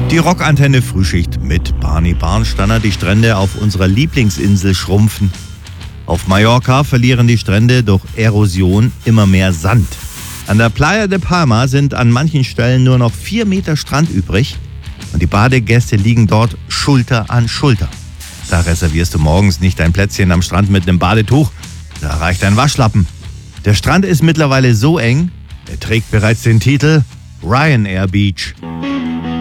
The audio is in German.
Die Rockantenne Frühschicht mit Barney Barnsteiner. Die Strände auf unserer Lieblingsinsel schrumpfen. Auf Mallorca verlieren die Strände durch Erosion immer mehr Sand. An der Playa de Palma sind an manchen Stellen nur noch 4 Meter Strand übrig und die Badegäste liegen dort Schulter an Schulter. Da reservierst du morgens nicht ein Plätzchen am Strand mit einem Badetuch, da reicht ein Waschlappen. Der Strand ist mittlerweile so eng, er trägt bereits den Titel Ryanair Beach.